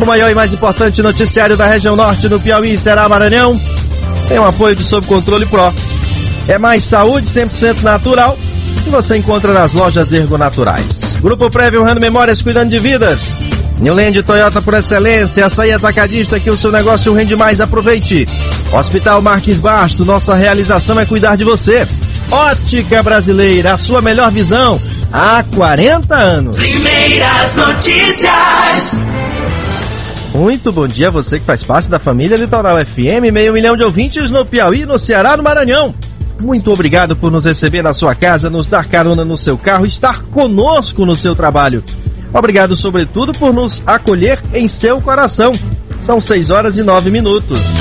o maior e mais importante noticiário da região norte do Piauí, Ceará, Maranhão, tem o apoio de Sob Controle Pro. É mais saúde 100% natural que você encontra nas lojas Ergo Naturais. Grupo Prévio honrando memórias, cuidando de vidas. Newland Toyota por excelência, açaí atacadista, que o seu negócio rende mais, aproveite. Hospital Marques Basto, nossa realização é cuidar de você. Ótica Brasileira, a sua melhor visão há 40 anos. Primeiras notícias. Muito bom dia a você que faz parte da família Litoral FM, 500 mil de ouvintes no Piauí, no Ceará, no Maranhão. Muito obrigado por nos receber na sua casa, nos dar carona no seu carro, estar conosco no seu trabalho. Obrigado, sobretudo, por nos acolher em seu coração. São 6h09.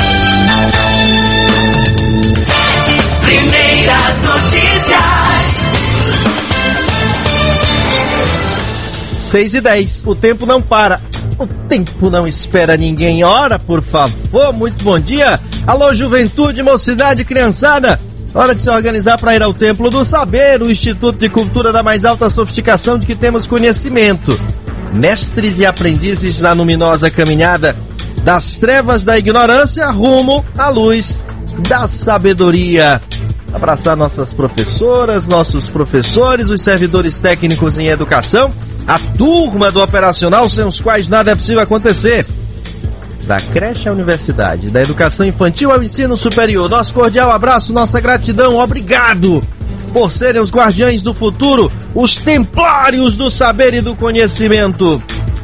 Primeiras notícias. 6h10. O tempo não para. O tempo não espera ninguém. Ora, por favor, muito bom dia. Alô, juventude, mocidade, criançada. Hora de se organizar para ir ao Templo do Saber, o Instituto de Cultura da mais alta sofisticação de que temos conhecimento. Mestres e aprendizes na luminosa caminhada das trevas da ignorância rumo à luz da sabedoria. Abraçar nossas professoras, nossos professores, os servidores técnicos em educação, a turma do operacional sem os quais nada é possível acontecer. Da creche à universidade, da educação infantil ao ensino superior, nosso cordial abraço, nossa gratidão, obrigado por serem os guardiães do futuro, os templários do saber e do conhecimento.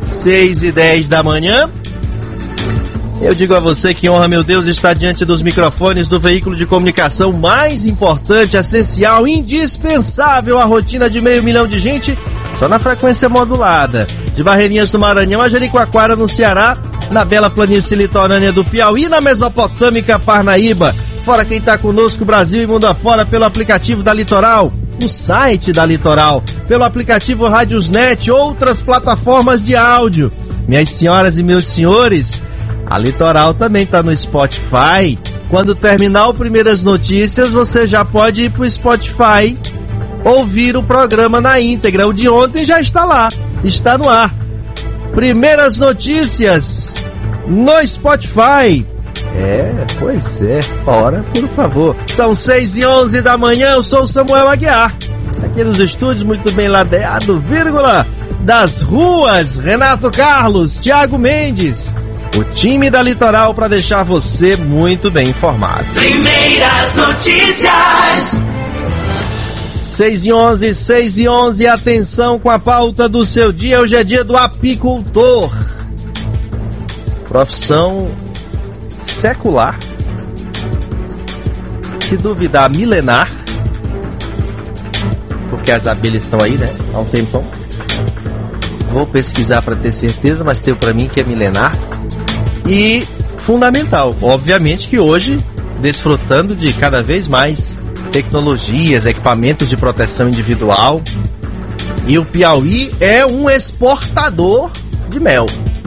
6h10. Eu digo a você que honra, meu Deus, estar diante dos microfones do veículo de comunicação mais importante, essencial, indispensável à rotina de 500 mil de gente, só na frequência modulada. De Barreirinhas do Maranhão a Jericoacoara, no Ceará, na bela planície litorânea do Piauí, na mesopotâmica Parnaíba. Fora quem está conosco, Brasil e mundo afora, pelo aplicativo da Litoral, o site da Litoral, pelo aplicativo Rádiosnet, outras plataformas de áudio. Minhas senhoras e meus senhores, a Litoral também está no Spotify. Quando terminar o Primeiras Notícias, você já pode ir para o Spotify ouvir o programa na íntegra. O de ontem já está lá, está no ar. Primeiras Notícias no Spotify. Pois é, ora, por favor. São 6h11, eu sou o Samuel Aguiar, aqui nos estúdios, muito bem ladeado, vírgula, das ruas, Renato Carlos, Thiago Mendes, o time da Litoral para deixar você muito bem informado. Primeiras Notícias. 6h11, atenção com a pauta do seu dia. Hoje é dia do apicultor, profissão secular, se duvidar milenar, porque as abelhas estão aí, né, há um tempão. Vou pesquisar para ter certeza, mas tenho para mim que é milenar e fundamental. Obviamente que hoje, desfrutando de cada vez mais tecnologias, equipamentos de proteção individual, e o Piauí é um exportador de mel.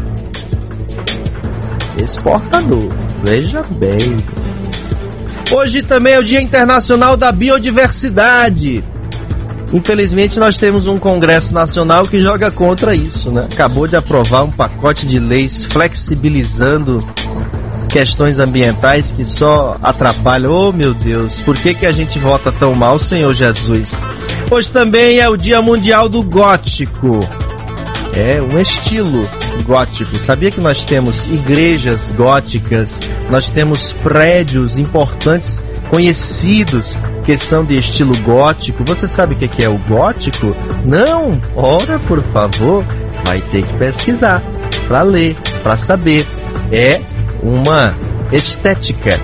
Exportador, veja bem. Hoje também é o Dia Internacional da Biodiversidade. Infelizmente nós temos um Congresso Nacional que joga contra isso, né? Acabou de aprovar um pacote de leis flexibilizando questões ambientais que só atrapalham. Oh, meu Deus, por que a gente vota tão mal, Senhor Jesus? Hoje também é o Dia Mundial do Gótico. É um estilo gótico. Sabia que nós temos igrejas góticas, nós temos prédios importantes, conhecidos, que são de estilo gótico. Você sabe o que é o gótico? Não? Ora, por favor, vai ter que pesquisar para ler, para saber. É uma estética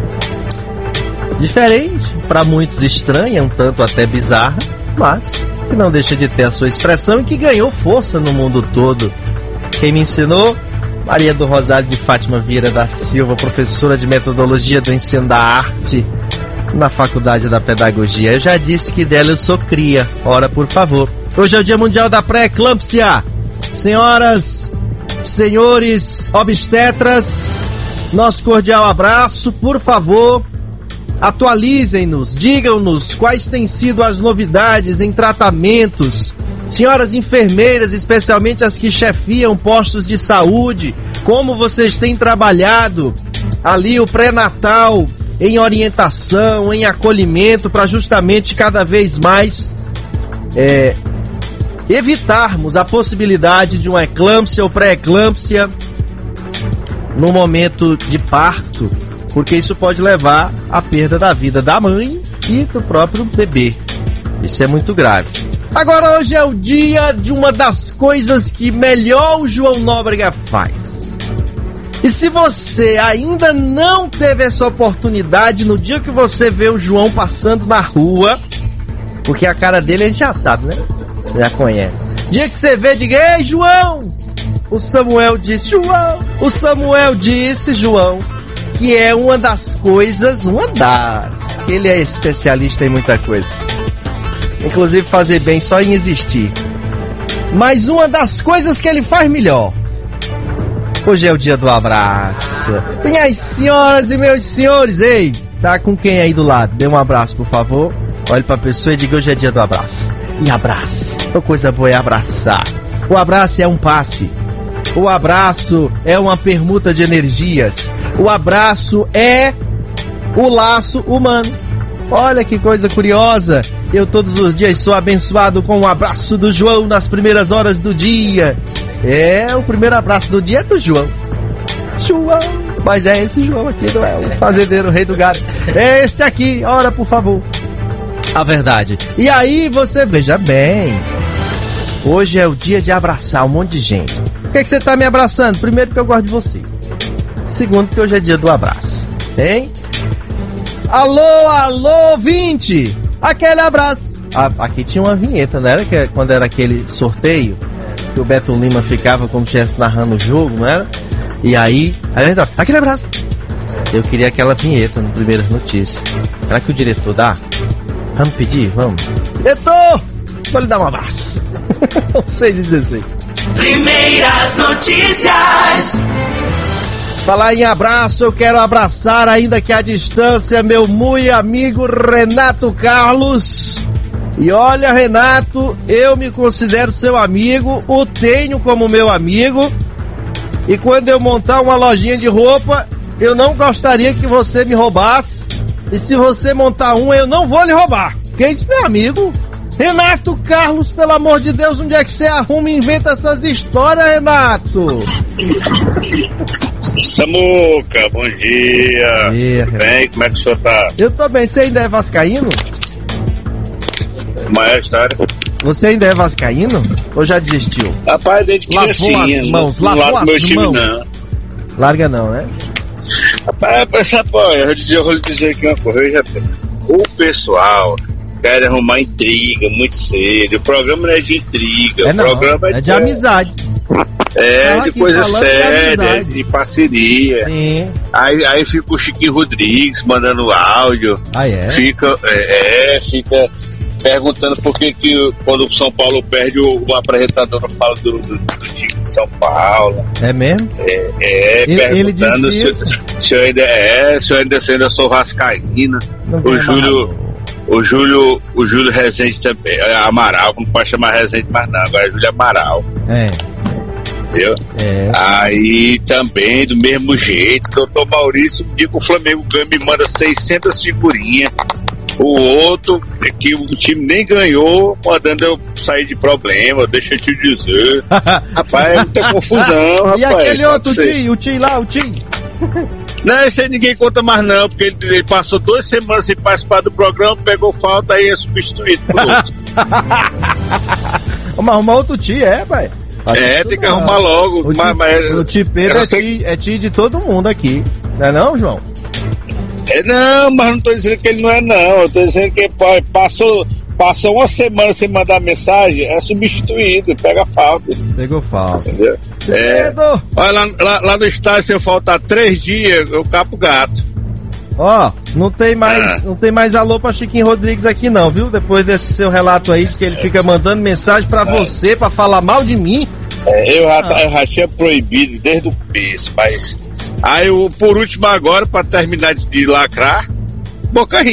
diferente, para muitos estranha, um tanto até bizarra, mas que não deixa de ter a sua expressão e que ganhou força no mundo todo. Quem me ensinou? Maria do Rosário de Fátima Vieira da Silva, professora de metodologia do ensino da arte na Faculdade da Pedagogia. Eu já disse que dela eu sou cria. Ora, por favor. Hoje é o Dia Mundial da Pré-Eclâmpsia. Senhoras, senhores obstetras, nosso cordial abraço. Por favor, atualizem-nos, digam-nos quais têm sido as novidades em tratamentos Senhoras enfermeiras, especialmente as que chefiam postos de saúde, como vocês têm trabalhado ali o pré-natal em orientação, em acolhimento, para justamente cada vez mais evitarmos a possibilidade de uma eclâmpsia ou pré-eclâmpsia no momento de parto, porque isso pode levar à perda da vida da mãe e do próprio bebê. Isso é muito grave. Agora, hoje é o dia de uma das coisas que melhor o João Nóbrega faz. E se você ainda não teve essa oportunidade, no dia que você vê o João passando na rua, porque a cara dele a gente já sabe, né? Já conhece. Dia que você vê, diga: ei, João! O Samuel disse, João! O Samuel disse, João, que é uma das coisas, que ele é especialista em muita coisa. Inclusive fazer bem só em existir. Mas uma das coisas que ele faz melhor. Hoje é o dia do abraço. Minhas senhoras e meus senhores, ei, tá com quem aí do lado? Dê um abraço, por favor. Olhe pra pessoa e diga: hoje é dia do abraço. E abraço. Uma coisa boa é abraçar. O abraço é um passe. O abraço é uma permuta de energias. O abraço é o laço humano. Olha que coisa curiosa. Eu todos os dias sou abençoado com o abraço do João nas primeiras horas do dia. O primeiro abraço do dia é do João. João. Mas é esse João aqui, não é o fazendeiro, o rei do gado. É este aqui, ora por favor. A verdade. E aí você veja bem. Hoje é o dia de abraçar um monte de gente. Por que você tá me abraçando? Primeiro, porque eu gosto de você. Segundo, porque hoje é dia do abraço. Hein? Alô, alô, 20! Aquele abraço. Aqui tinha uma vinheta, não era? Quando era aquele sorteio, que o Beto Lima ficava como se estivesse narrando o jogo, não era? E aí aquele abraço. Eu queria aquela vinheta no Primeiras Notícias. Será que o diretor dá? Vamos pedir? Vamos. Diretor! Vou lhe dar um abraço. 6h16. Primeiras Notícias. Falar em abraço, eu quero abraçar, ainda que à distância, meu muito amigo Renato Carlos. E olha, Renato, eu me considero seu amigo, o tenho como meu amigo. E quando eu montar uma lojinha de roupa, eu não gostaria que você me roubasse. E se você montar uma, eu não vou lhe roubar. Quem disse meu amigo? Renato Carlos, pelo amor de Deus, onde é que você arruma e inventa essas histórias, Renato? Samuca, bom dia. Tudo bem? Como é que o senhor tá? Eu tô bem. Você ainda é vascaíno? Maior história. Você ainda é vascaíno? Ou já desistiu? Rapaz, desde criancinha. Lavou as mãos, lavou as mãos. Não. Larga não, né? Rapaz, eu vou lhe dizer aqui uma coisa. O pessoal quer arrumar intriga muito cedo. O programa não é de intriga. O programa é de amizade. De coisa séria, de parceria. Sim. Aí fica o Chiquinho Rodrigues mandando áudio. Fica perguntando por que quando o São Paulo perde, o apresentador não fala do time de São Paulo. É mesmo? Ele perguntando se eu ainda sou vascaíno. O Júlio Rezende também, Amaral, não pode chamar Rezende mais não, agora é Júlio Amaral. Entendeu? Aí também, do mesmo jeito, que eu tô Maurício, um dia que o Flamengo ganha, me manda 600 figurinhas. O outro, que o time nem ganhou, mandando eu sair de problema, deixa eu te dizer. Rapaz, é muita confusão, rapaz. E aquele outro tio, o tio? Não, esse aí ninguém conta mais não, porque ele passou 2 semanas sem participar do programa, pegou falta e é substituído por outro. Vamos arrumar outro tio, pai. Tem que arrumar logo. O tio Pedro é tio de todo mundo aqui, não é não, João? Não, mas não tô dizendo que ele não é não, eu tô dizendo que passou uma semana sem mandar mensagem, é substituído, pega falta. Pegou falta. Entendeu? Olha, lá no estádio, se eu faltar 3 dias, eu capo o gato. Não tem mais alô pra Chiquinho Rodrigues aqui não, viu? Depois desse seu relato aí, que ele fica mandando mensagem pra você, pra falar mal de mim. Eu já tinha proibido desde o começo, mas... Aí, por último agora, pra terminar de lacrar, Boca Rica.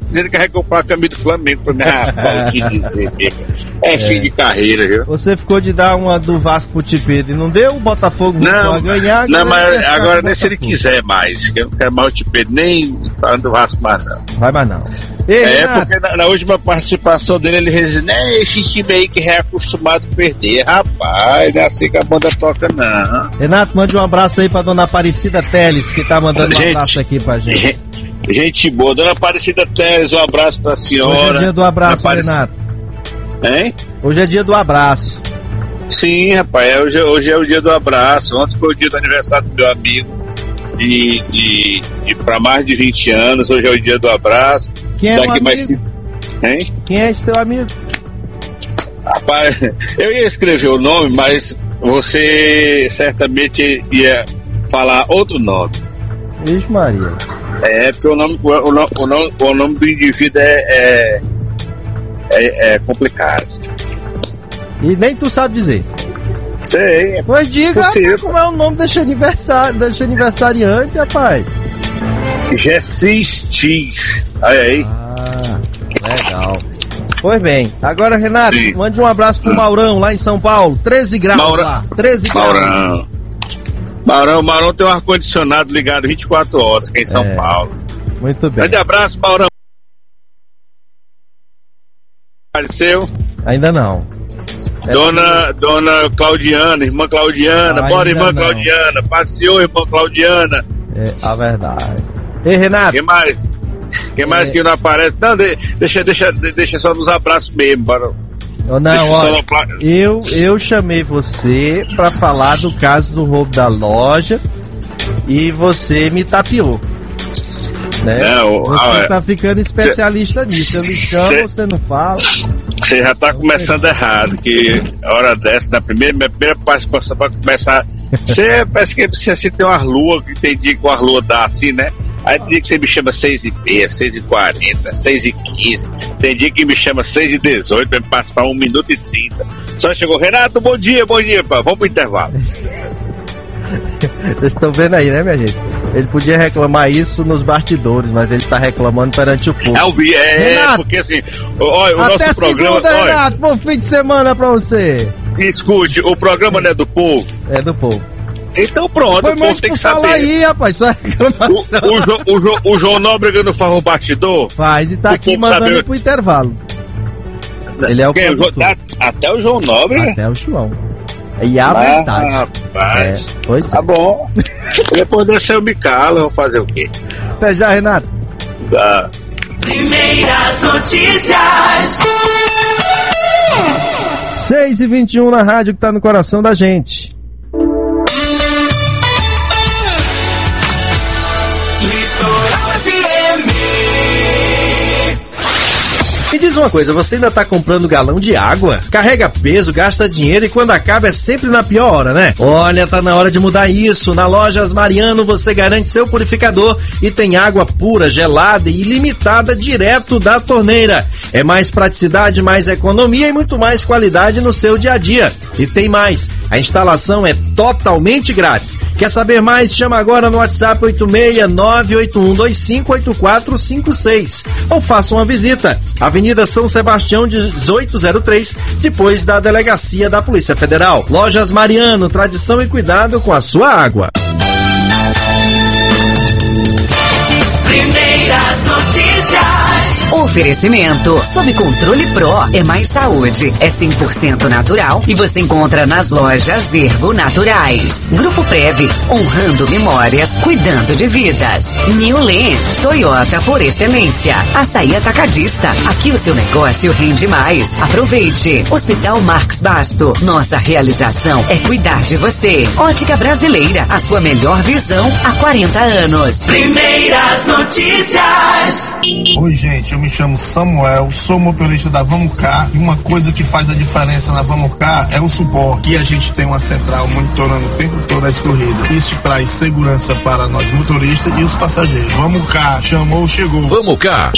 dizendo que vai comprar a camisa do Flamengo pra mim. Rapaz, te dizer, fim de carreira, viu? Você ficou de dar uma do Vasco pro Tipedro e não deu? O Botafogo não a ganhar. Não, mas agora nem se ele quiser mais, que eu não quero mais o Tipedro, nem falando do Vasco mais não. Vai mais não. Porque na última participação dele, ele disse, né, esse time aí que é acostumado a perder. Rapaz, não é assim que a banda toca, não. Renato, mande um abraço aí pra dona Aparecida Teles, que tá mandando um abraço aqui pra gente. Gente boa, dona Aparecida Teles, um abraço pra senhora. Hoje é dia do abraço, Renato. Hein? Hoje é dia do abraço. Sim, rapaz, hoje é o dia do abraço. Ontem foi o dia do aniversário do meu amigo. E para mais de 20 anos, hoje é o dia do abraço. Quem é o amigo? Hein? Quem é esse teu amigo? Rapaz, eu ia escrever o nome, mas você certamente ia falar outro nome. Vixe Maria. Porque o nome do indivíduo é complicado. E nem tu sabe dizer. Sei. Pois diga como é o nome desse aniversariante, rapaz. Jessis X. Olha aí. Ah, legal. Pois bem, agora Renato, mande um abraço pro Maurão lá em São Paulo. 13 graus lá. 13 graus. Maurão tem um ar-condicionado ligado 24 horas aqui em São Paulo. Muito bem. Grande abraço, Maurão. Apareceu? Ainda não. Dona Claudiana, irmã Claudiana, bora irmã Claudiana, passeou irmã Claudiana. É a verdade. Ei, Renato. Quem mais que não aparece? Não, deixa só nos abraços mesmo, Barão. Não, olha, eu chamei você pra falar do caso do roubo da loja e você me tapeou. Né? Você tá ficando especialista nisso. Eu lhe chamo, você não fala. Você já tá começando errado, que a hora dessa, minha primeira participação pra começar, você parece que você tem umas luas, que tem dia que uma lua dá assim, né? Aí tem dia que você me chama 6h30, 6h40, 6h15, tem dia que me chama 6h18 pra me participar 1 minuto e 30. Só chegou, Renato, bom dia, pá, vamos pro intervalo. Vocês estão vendo aí, né, minha gente? Ele podia reclamar isso nos bastidores, mas ele tá reclamando perante o público. Renato, porque assim, olha, o até nosso programa... Segunda, Renato, bom fim de semana pra você. Escute, o programa não é do povo? É do povo. Então pronto, o povo tem que saber. Fala aí, rapaz, só reclamação. O João Nóbrega não faz um bastidor? Faz, e tá aqui mandando pro intervalo. Ele é o produtor. Até o João Nóbrega? Até o João. E a verdade. Rapaz. Pois tá bom. Depois desse eu me calo, eu vou fazer o quê? Até já, Renato. Tá. Primeiras notícias. 6h21 na rádio que tá no coração da gente. Me diz uma coisa, você ainda tá comprando galão de água? Carrega peso, gasta dinheiro e quando acaba é sempre na pior hora, né? Olha, tá na hora de mudar isso. Na Lojas Mariano você garante seu purificador e tem água pura, gelada e ilimitada direto da torneira. É mais praticidade, mais economia e muito mais qualidade no seu dia a dia. E tem mais, a instalação é totalmente grátis. Quer saber mais? Chama agora no WhatsApp 86981258456 ou faça uma visita. Avenida São Sebastião 1803, depois da Delegacia da Polícia Federal. Lojas Mariano, tradição e cuidado com a sua água. Primeiras notícias. Oferecimento Sob Controle Pro é mais saúde, é 100% natural e você encontra nas lojas Ergo Naturais. Grupo Prev, honrando memórias, cuidando de vidas. New Land, Toyota por excelência. Açaí Atacadista, aqui o seu negócio rende mais. Aproveite. Hospital Marcos Basto, nossa realização é cuidar de você. Ótica Brasileira, a sua melhor visão há 40 anos. Primeiras notícias. Oi, gente, eu me chamo Samuel, sou motorista da Vamos Cá e uma coisa que faz a diferença na Vamos Cá é o suporte. E a gente tem uma central monitorando o tempo todo as corridas. Isso traz segurança para nós motoristas e os passageiros. Vamos Cá, chamou, chegou. Vamos Cá.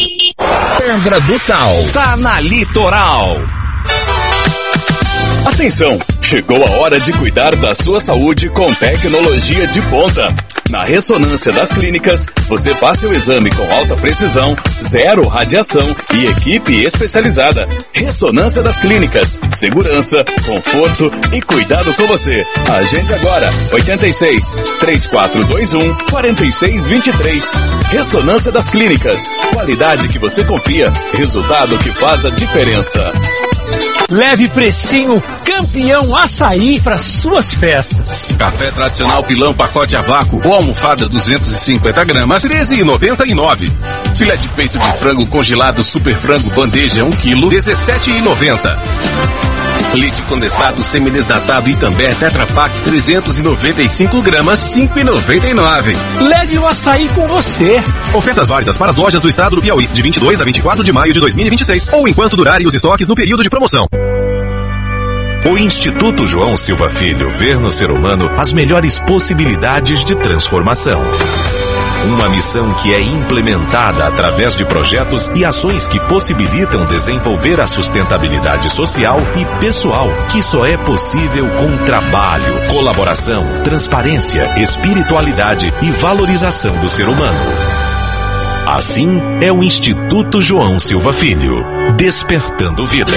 Pedra do Sal, tá na Litoral. Atenção! Chegou a hora de cuidar da sua saúde com tecnologia de ponta. Na Ressonância das Clínicas, você faz seu exame com alta precisão, zero radiação e equipe especializada. Ressonância das Clínicas. Segurança, conforto e cuidado com você. Agende agora. 86 3421 4623. Ressonância das Clínicas. Qualidade que você confia. Resultado que faz a diferença. Leve precinho Campeão Açaí para suas festas. Café tradicional pilão pacote a vácuo ou almofada 250 gramas, R$13,99. Filé de peito de frango congelado super frango bandeja 1 kg, R$17,90. Leite condensado semi-desnatado Itambé Tetra Pak 395 gramas, R$5,99. Leve o açaí com você. Ofertas válidas para as lojas do estado do Piauí, de 22 a 24 de maio de 2026, ou enquanto durarem os estoques no período de promoção. O Instituto João Silva Filho vê no ser humano as melhores possibilidades de transformação. Uma missão que é implementada através de projetos e ações que possibilitam desenvolver a sustentabilidade social e pessoal, que só é possível com trabalho, colaboração, transparência, espiritualidade e valorização do ser humano. Assim é o Instituto João Silva Filho, despertando vidas.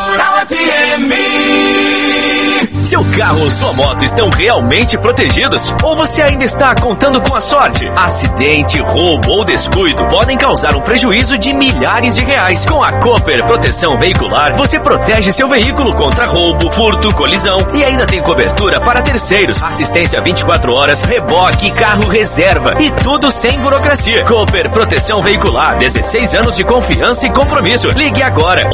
Seu carro ou sua moto estão realmente protegidos? Ou você ainda está contando com a sorte? Acidente, roubo ou descuido podem causar um prejuízo de milhares de reais. Com a Cooper Proteção Veicular, você protege seu veículo contra roubo, furto, colisão e ainda tem cobertura para terceiros, assistência 24 horas, reboque, carro reserva e tudo sem burocracia. Cooper Proteção Veicular, 16 anos de confiança e compromisso. Ligue agora,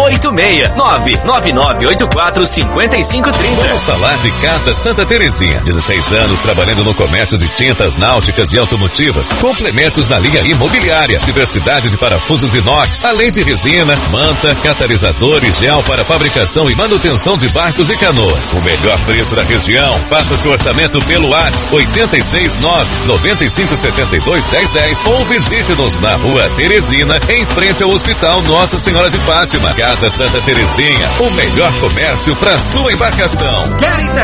869-9984-5530. Vamos falar de Casa Santa Terezinha. 16 anos trabalhando no comércio de tintas náuticas e automotivas. Complementos na linha imobiliária. Diversidade de parafusos inox, além de resina, manta, catalisadores, gel para fabricação e manutenção de barcos e canoas. O melhor preço da região. Faça seu orçamento pelo WhatsApp 869-9572-1010 ou visite-nos na Rua Teresina, em frente ao Hospital Nossa Senhora de Fátima. Casa Santa Terezinha, o melhor comércio para sua embarcação.